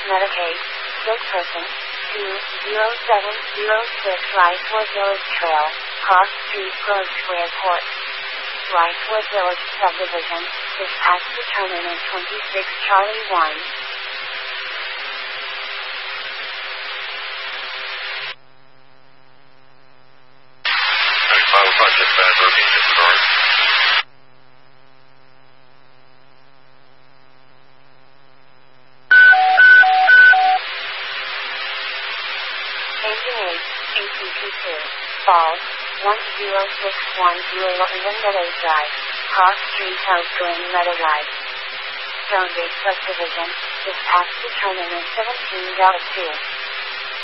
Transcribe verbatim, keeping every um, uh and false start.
Medicaid, sick person, two zero seven zero six Ricewood Village Trail, Cross Street, Grove Square Court. Ricewood Village Subdivision, dispatch determinant twenty-six Charlie one. ninety-five oh five, dispatch, working, disregard. Engine eight, A C P two, Falls, one zero six one zero Linden Meadow Drive, Cross Street, outgoing Meadow Drive. Stonegate Subdivision, dispatch determinant seventeen two.